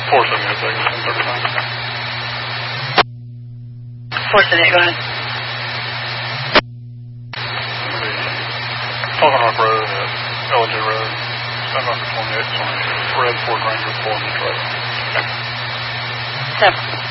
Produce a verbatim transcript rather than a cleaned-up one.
four seventy-eight seconds, ten thirty-nine. four seventy-eight, go ahead. Falcon Rock Road at L J Road, seven hundred twenty-eight, twenty, red Ford Ranger, four on the drive. Seven.